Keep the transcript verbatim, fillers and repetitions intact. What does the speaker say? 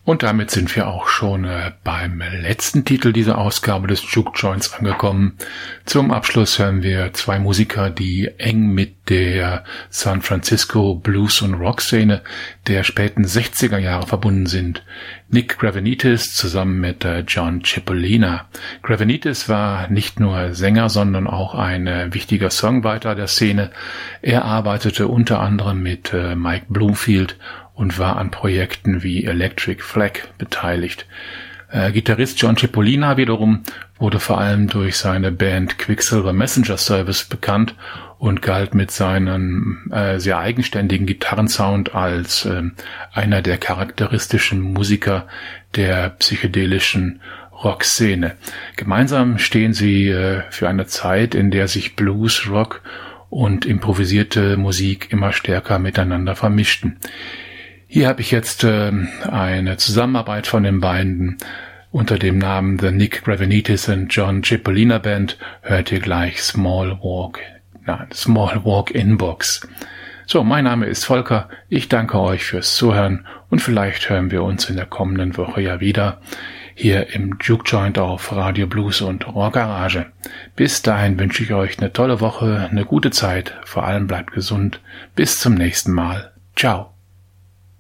Und damit sind wir auch schon äh, beim letzten Titel dieser Ausgabe des Juke Joints angekommen. Zum Abschluss hören wir zwei Musiker, die eng mit der San Francisco Blues- und Rock-Szene der späten sechziger Jahre verbunden sind. Nick Gravenites zusammen mit äh, John Cipollina. Gravenites war nicht nur Sänger, sondern auch ein äh, wichtiger Songwriter der Szene. Er arbeitete unter anderem mit äh, Mike Bloomfield und war an Projekten wie Electric Flag beteiligt. Äh, Gitarrist John Cipollina wiederum wurde vor allem durch seine Band Quicksilver Messenger Service bekannt und galt mit seinem äh, sehr eigenständigen Gitarrensound als äh, einer der charakteristischen Musiker der psychedelischen Rockszene. Gemeinsam stehen sie äh, für eine Zeit, in der sich Blues, Rock und improvisierte Musik immer stärker miteinander vermischten. Hier habe ich jetzt äh, eine Zusammenarbeit von den beiden unter dem Namen The Nick Gravenites and John Cipollina Band. Hört ihr gleich Small Walk, nein, Small Walk Inbox. So, mein Name ist Volker. Ich danke euch fürs Zuhören und vielleicht hören wir uns in der kommenden Woche ja wieder hier im Juke Joint auf Radio Blues und Rock Garage. Bis dahin wünsche ich euch eine tolle Woche, eine gute Zeit. Vor allem bleibt gesund. Bis zum nächsten Mal. Ciao.